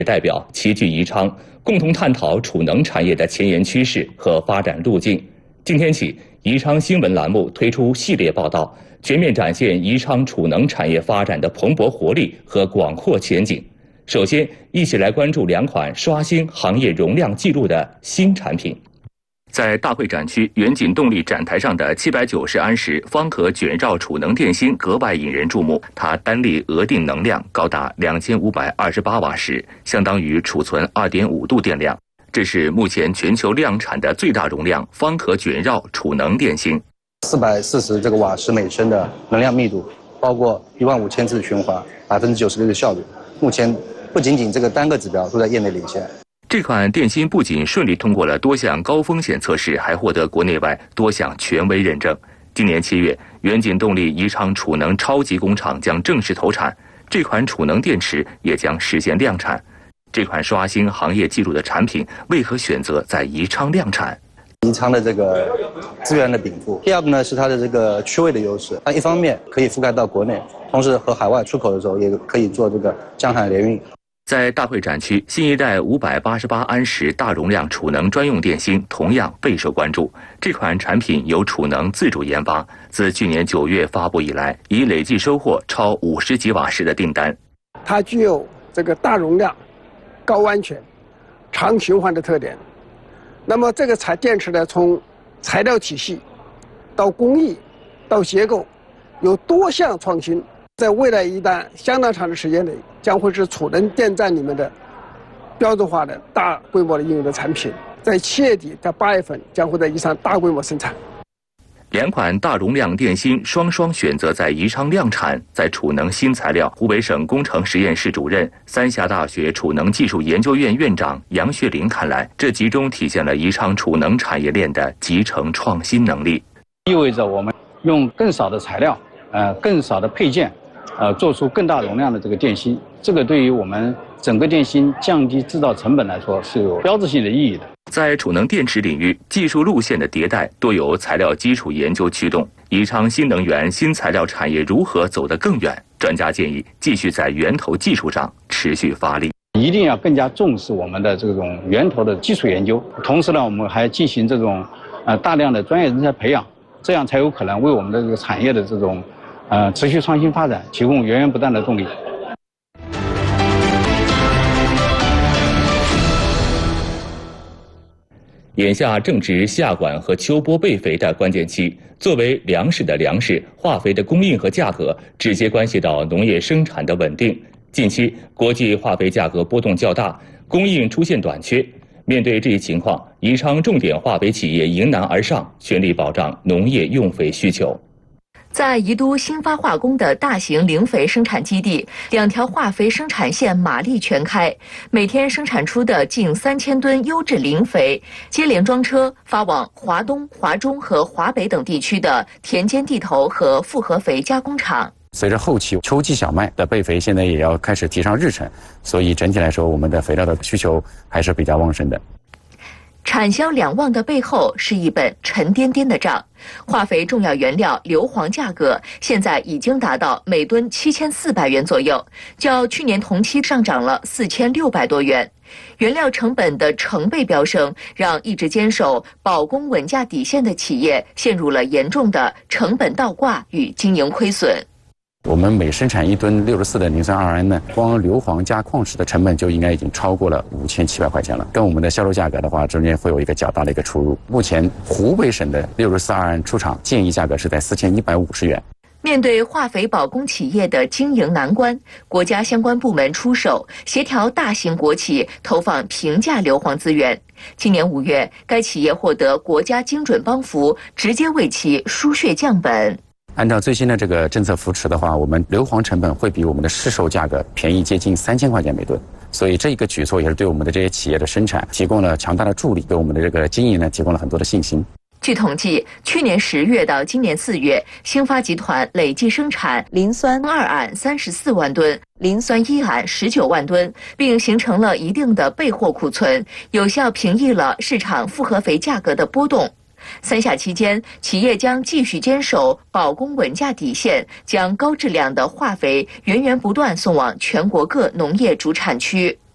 代表齐聚宜昌，共同探讨储能产业的前沿趋势和发展路径。今天起，宜昌新闻栏目推出系列报道，全面展现宜昌储能产业发展的蓬勃活力和广阔前景。首先，一起来关注2款刷新行业容量纪录的新产品。在大会展区远景动力展台上的790安时方壳卷绕储能电芯格外引人注目，它单粒额定能量高达2528瓦时，相当于储存2.5度电量。这是目前全球量产的最大容量方壳卷绕储能电芯 ，440这个瓦时每升的能量密度，包括15000次循环，96%的效率。目前不仅仅这个单个指标都在业内领先。 这款电芯不仅顺利通过了多项高风险测试，还获得国内外多项权威认证。今年7月，远景动力宜昌储能超级工厂将正式投产，这款储能电池也将实现量产。这款刷新行业纪录的产品为何选择在宜昌量产？ 宜昌的这个资源的禀赋，第二个呢是它的这个区位的优势，它一方面可以覆盖到国内，同时和海外出口的时候也可以做这个江海联运。 在大会展区，新一代588安时大容量储能专用电芯同样备受关注。这款产品由储能自主研发，自去年9月发布以来，已累计收获超50几瓦时的订单。 它具有这个大容量、高安全、长循环的特点。那么这个电池呢，从材料体系到工艺到结构，有多项创新。在未来一段相当长的时间内，将会是储能电站里面的标准化的大规模的应用的产品。在7月底到8月份，将会在宜昌大规模生产。 2款大容量电芯双双选择在宜昌量产，在储能新材料湖北省工程实验室主任、三峡大学储能技术研究院院长杨学林看来，这集中体现了宜昌储能产业链的集成创新能力。 意味着我们用更少的材料，更少的配件。做出更大容量的这个电芯，这个对于我们整个电芯降低制造成本来说是有标志性的意义的。 在储能电池领域，技术路线的迭代多由材料基础研究驱动。宜昌新能源新材料产业如何走得更远？专家建议继续在源头技术上持续发力， 一定要更加重视我们的这种源头的基础研究。同时呢，我们还进行这种大量的专业人才培养，这样才有可能为我们的这个产业的这种持续创新发展提供源源不断的动力。 眼下正值夏管和秋播备肥的关键期，作为粮食的粮食，化肥的供应和价格直接关系到农业生产的稳定。近期国际化肥价格波动较大，供应出现短缺。面对这一情况，宜昌重点化肥企业迎难而上，全力保障农业用肥需求。 在宜都兴发化工的大型零肥生产基地，2条化肥生产线马力全开，每天生产出的近3000吨优质零肥，接连装车发往华东、华中和华北等地区的田间地头和复合肥加工厂。 随着后期秋季小麦的备肥现在也要开始提上日程，所以整体来说，我们的肥料的需求还是比较旺盛的。 产销两旺的背后是一本沉甸甸的账。化肥重要原料硫磺价格现在已经达到每吨7400元左右，较去年同期上涨了4600多元。原料成本的成倍飙升，让一直坚守保供稳价底线的企业陷入了严重的成本倒挂与经营亏损。 我们每生产1吨64的磷酸二铵呢，光硫磺加矿石的成本就应该已经超过了5700块钱了，跟我们的销售价格的话，中间会有一个较大的一个出入。目前湖北省的64二铵出厂建议价格是在4150元。 面对化肥保供企业的经营难关，国家相关部门出手，协调大型国企投放平价硫磺资源。今年5月，该企业获得国家精准帮扶，直接为其输血降本。 按照最新的这个政策扶持的话，我们硫磺成本会比我们的市售价格便宜接近3000块钱每吨，所以这一个举措也是对我们的这些企业的生产提供了强大的助力，对我们的这个经营呢提供了很多的信心。 据统计，去年10月到今年4月，兴发集团累计生产磷酸二铵34万吨、磷酸一铵19万吨，并形成了一定的备货库存，有效平抑了市场复合肥价格的波动。3下期间，企业将继续坚守保供稳价底线，将高质量的化肥源源不断送往全国各农业主产区。